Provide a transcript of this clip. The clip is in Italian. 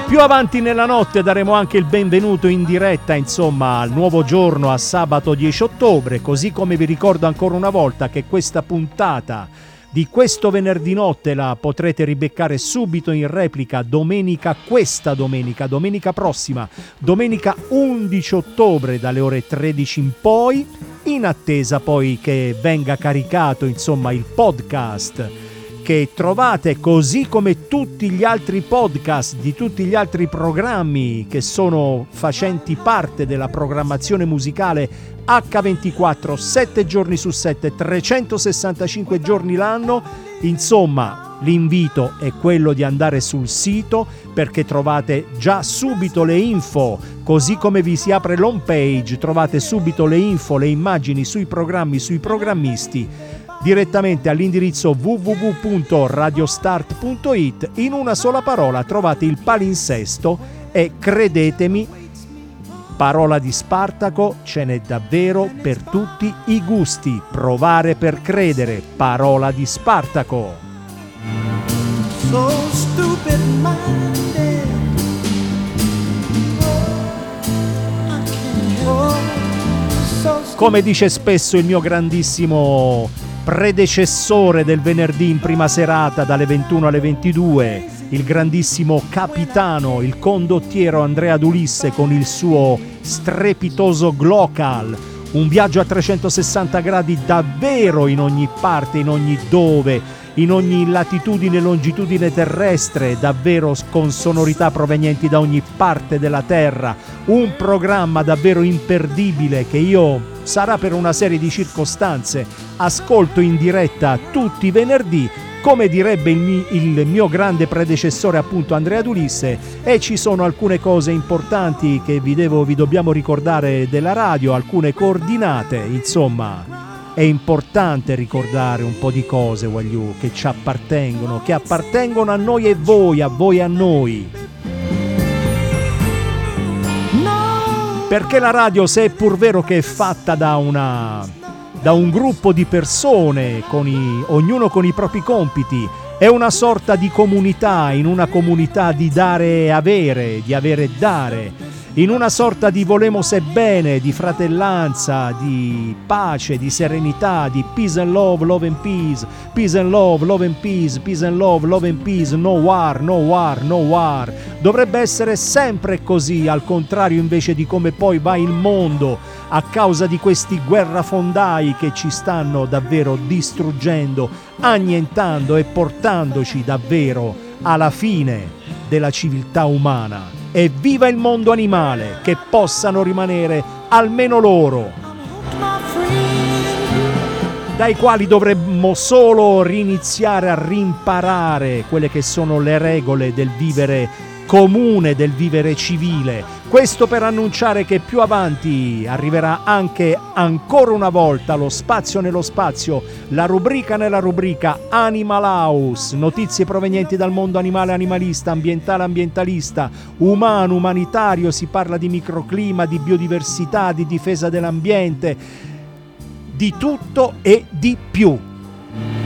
Più avanti nella notte daremo anche il benvenuto in diretta, insomma, al nuovo giorno, a sabato 10 ottobre, così come vi ricordo ancora una volta che questa puntata di questo venerdì notte la potrete ribeccare subito in replica domenica prossima, domenica 11 ottobre dalle ore 13 in poi, in attesa poi che venga caricato, insomma, il podcast che trovate, così come tutti gli altri podcast di tutti gli altri programmi che sono facenti parte della programmazione musicale H24, 7 giorni su 7, 365 giorni l'anno. Insomma, l'invito è quello di andare sul sito, perché trovate già subito le info, così come vi si apre l'home page, trovate subito le info, le immagini sui programmi, sui programmisti, direttamente all'indirizzo www.radiostart.it. In una sola parola trovate il palinsesto e credetemi, parola di Spartaco, ce n'è davvero per tutti i gusti. Provare per credere, parola di Spartaco. So stupid minded, come dice spesso il mio grandissimo predecessore del venerdì in prima serata dalle 21 alle 22, il grandissimo capitano, il condottiero Andrea D'Ulisse con il suo strepitoso Glocal, un viaggio a 360 gradi davvero in ogni parte, in ogni dove, in ogni latitudine e longitudine terrestre, davvero con sonorità provenienti da ogni parte della terra, un programma davvero imperdibile che io, sarà per una serie di circostanze, ascolto in diretta tutti i venerdì, come direbbe il mio grande predecessore appunto Andrea D'Ulisse. E ci sono alcune cose importanti che vi dobbiamo ricordare della radio, alcune coordinate, insomma. È importante ricordare un po' di cose, voglio, che ci appartengono, che appartengono a noi e voi, a voi e a noi. Perché la radio, se è pur vero che è fatta da un gruppo di persone, ognuno con i propri compiti, è una sorta di comunità, in una comunità di dare e avere, di avere e dare, in una sorta di volemos e bene, di fratellanza, di pace, di serenità, di peace and love, love and peace, peace and love, love and peace, peace and love, love and peace, no war, no war, no war. Dovrebbe essere sempre così, al contrario invece di come poi va il mondo a causa di questi guerrafondai che ci stanno davvero distruggendo, annientando e portandoci davvero alla fine della civiltà umana. E viva il mondo animale, che possano rimanere almeno loro, dai quali dovremmo solo riniziare a rimparare quelle che sono le regole del vivere comune, del vivere civile. Questo per annunciare che più avanti arriverà anche ancora una volta lo spazio nello spazio, la rubrica nella rubrica Animal House, notizie provenienti dal mondo animale animalista, ambientale ambientalista, umano umanitario, si parla di microclima, di biodiversità, di difesa dell'ambiente, di tutto e di più.